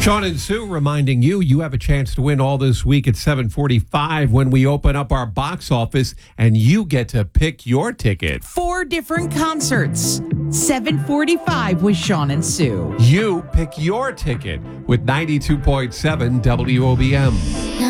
Sean and Sue reminding you have a chance to win all this week at 7:45 when we open up our box office and you get to pick your ticket. 4 different concerts. 7:45 with Sean and Sue. You pick your ticket with 92.7 WOBM.